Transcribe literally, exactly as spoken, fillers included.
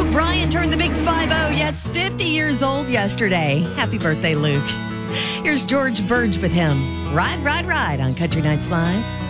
Brian turned the big five oh. Yes, fifty years old yesterday. Happy birthday, Luke. Here's George Burge with him. Ride, ride, ride on Country Nights Live.